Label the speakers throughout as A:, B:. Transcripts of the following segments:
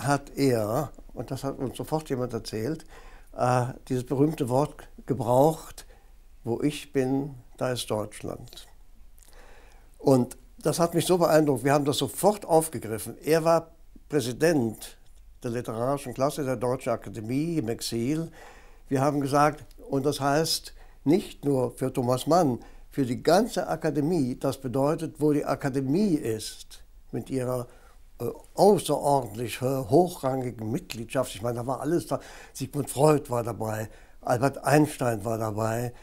A: hat er, und das hat uns sofort jemand erzählt, dieses berühmte Wort gebraucht: Wo ich bin, da ist Deutschland. Und das hat mich so beeindruckt, wir haben das sofort aufgegriffen. Er war Präsident der literarischen Klasse der Deutschen Akademie im Exil. Wir haben gesagt, und das heißt nicht nur für Thomas Mann, für die ganze Akademie, das bedeutet, wo die Akademie ist, mit ihrer außerordentlich hochrangigen Mitgliedschaft. Ich meine, da war alles da. Sigmund Freud war dabei, Albert Einstein war dabei,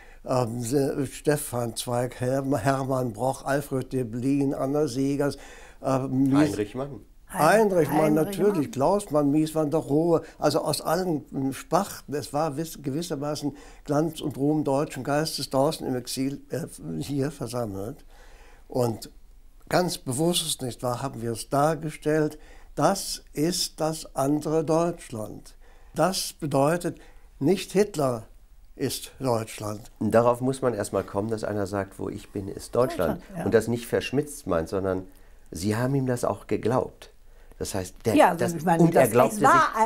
A: Stefan Zweig, Hermann Broch, Alfred Deblin, Anna Segers,
B: Heinrich Mann.
A: Heinrich Mann natürlich, Klaus Mann, Mies van der Rohe, also aus allen Sparten. Es war gewissermaßen Glanz und Ruhm deutschen Geistes draußen im Exil hier versammelt. Und ganz bewusst, nicht wahr, haben wir es dargestellt, das ist das andere Deutschland. Das bedeutet, nicht Hitler ist Deutschland.
B: Und darauf muss man erstmal kommen, dass einer sagt, wo ich bin, ist Deutschland. Ja. Und das nicht verschmitzt meint, sondern Sie haben ihm das auch geglaubt. Das heißt,
C: er glaubte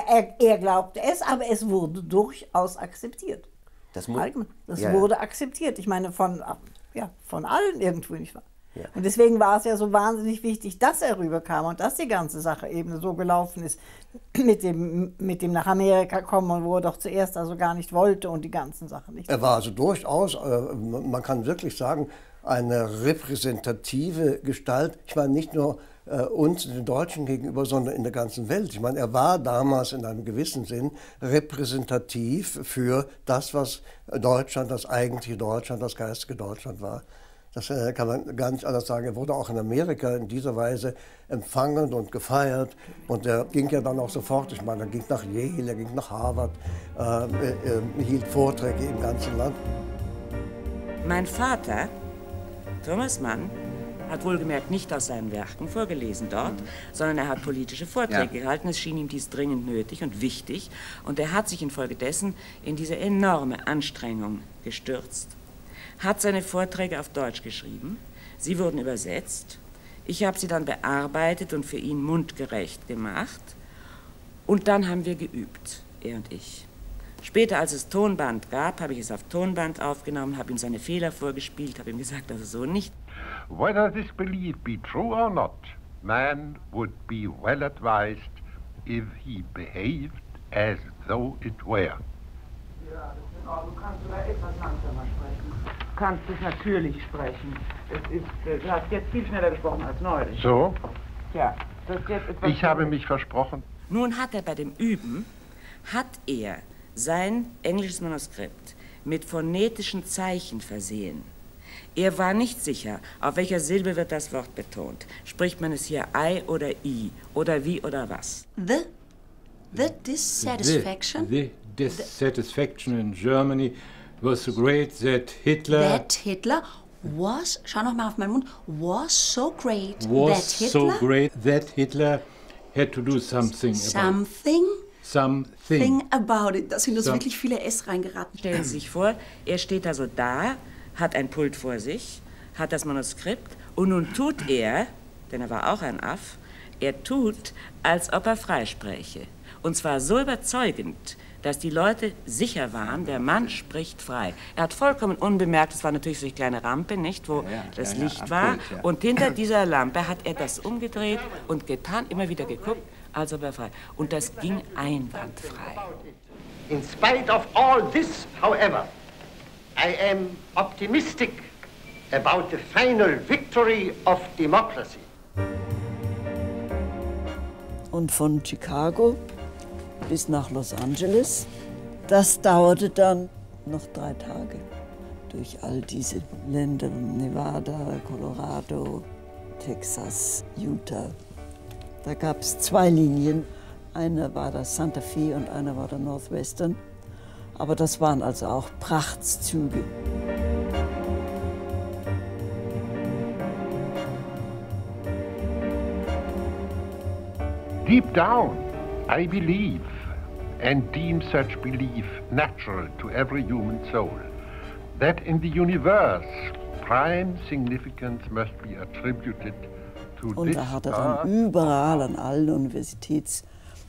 C: es, aber es wurde durchaus akzeptiert. Das wurde akzeptiert. Ich meine, von allen irgendwo, nicht wahr? Ja. Und deswegen war es ja so wahnsinnig wichtig, dass er rüberkam und dass die ganze Sache eben so gelaufen ist mit dem nach Amerika kommen, wo er doch zuerst also gar nicht wollte und die ganzen Sachen nicht.
A: Er war also durchaus, man kann wirklich sagen, eine repräsentative Gestalt. Ich meine, nicht nur uns, den Deutschen gegenüber, sondern in der ganzen Welt. Ich meine, er war damals in einem gewissen Sinn repräsentativ für das, was Deutschland, das eigentliche Deutschland, das geistige Deutschland war. Das kann man gar nicht anders sagen. Er wurde auch in Amerika in dieser Weise empfangen und gefeiert. Und er ging ja dann auch sofort, ich meine, er ging nach Yale, er ging nach Harvard, hielt Vorträge im ganzen Land.
D: Mein Vater, Thomas Mann, hat wohlgemerkt nicht aus seinen Werken vorgelesen dort, sondern er hat politische Vorträge gehalten. Es schien ihm dies dringend nötig und wichtig. Und er hat sich infolgedessen in diese enorme Anstrengung gestürzt, hat seine Vorträge auf Deutsch geschrieben. Sie wurden übersetzt. Ich habe sie dann bearbeitet und für ihn mundgerecht gemacht. Und dann haben wir geübt, er und ich. Später, als es Tonband gab, habe ich es auf Tonband aufgenommen, habe ihm seine Fehler vorgespielt, habe ihm gesagt, dass es so nicht.
E: Whether this belief be true or not, man would be well advised if he behaved as though it were.
F: Ja, das ist in Ordnung. Kannst du da etwas langsamer sprechen? Du kannst es natürlich sprechen. Du hast jetzt viel schneller gesprochen als neulich.
E: So?
F: Ja, das ist jetzt etwas.
E: Ich habe mich versprochen.
D: Nun hat er bei dem Üben, sein englisches Manuskript mit phonetischen Zeichen versehen. Er war nicht sicher, auf welcher Silbe wird das Wort betont. Spricht man es hier I oder I oder wie oder was?
G: The dissatisfaction?
H: The dissatisfaction in Germany was so great that Hitler...
G: That Hitler was, schau noch mal auf meinen Mund, was so great
H: was
G: that Hitler...
H: so great that Hitler had to do something
G: about it. Da sind uns wirklich viele S reingeraten.
D: Stellen Sie sich vor, er steht also da, hat ein Pult vor sich, hat das Manuskript und nun tut er, denn er war auch ein Aff, er tut, als ob er freispräche. Und zwar so überzeugend, dass die Leute sicher waren, der Mann spricht frei. Er hat vollkommen unbemerkt, es war natürlich so eine kleine Rampe, nicht, wo das Licht war. Und hinter dieser Lampe hat er das umgedreht und getan, immer wieder geguckt, als ob er frei. Und das ging einwandfrei.
I: In spite of all this, however, I am optimistic about the final victory of democracy.
C: Und von Chicago bis nach Los Angeles, das dauerte dann noch 3 Tage. Durch all diese Länder, Nevada, Colorado, Texas, Utah. Da gab es 2 Linien. Eine war das Santa Fe und eine war der Northwestern. Aber das waren also auch Prachtzüge.
E: Deep down, I believe and deem such belief natural to every human soul, that in the universe prime significance must be attributed to
C: Und da hat er dann überall an allen Universitätshochschulen